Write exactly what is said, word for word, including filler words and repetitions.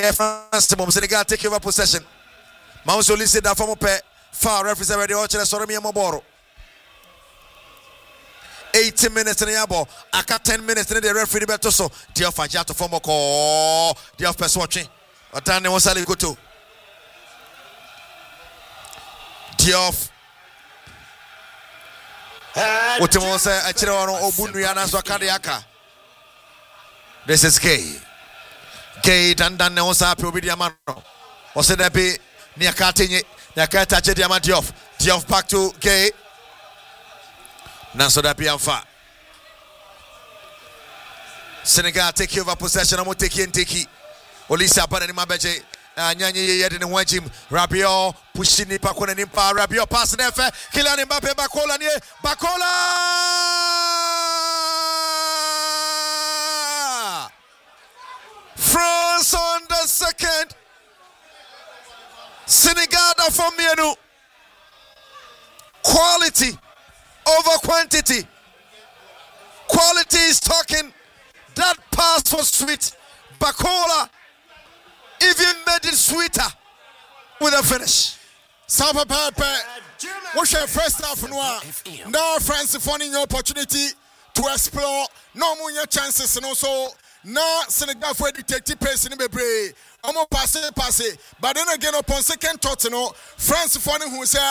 France mom Senegal take over possession. Mount solicit that from pay far referee already watch the sorry me moboro. eighty minutes in the ball. Aka ten minutes in the referee beto so. Diof ajato for moko. Diof person watching. Otane wonsali go to. Diof. Otimo say achire wano obunu ya na so aka. This is Gay. Gay dan dan ne wonsa pe obi diamano. O se da be ni aka tenye. Ni aka tache diamant Diof. Diof back to Gay. Nanso da be amfa. Senegal take over possession. Amo take and take. Olisa bana ni mabeje. Nyanye yede ni wanjim. Rabiot pushing ni pa kona ni pa. Rabiot pass nefe. Kylian Mbappe Bakola ni Bakola. France on the second. Senegal da for mienu. Quality over quantity. Quality is talking. That pass was sweet. Bakola even made it sweeter with a finish. Sapa Pepe, what's your first half? Now, France, finding your opportunity to explore. No more chances, and also now Senegal for detective pace in the break. I'm going to pass it, pass it. But then again, upon second thought, you know, France finding who say,